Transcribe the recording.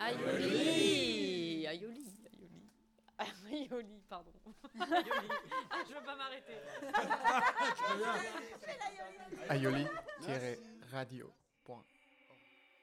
Aioli. Aioli. Aioli, pardon. Aioli. Ah, je veux pas m'arrêter. Aioli-radio.com